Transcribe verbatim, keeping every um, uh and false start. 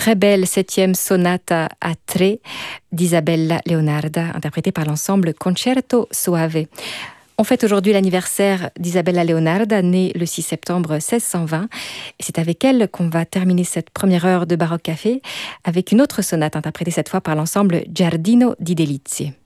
très belle septième sonate à tre d'Isabella Leonarda, interprétée par l'ensemble Concerto Soave. On fête aujourd'hui l'anniversaire d'Isabella Leonarda, née le six septembre mille six cent vingt. Et c'est avec elle qu'on va terminer cette première heure de Baroque Café avec une autre sonate interprétée cette fois par l'ensemble Giardino di Delizie.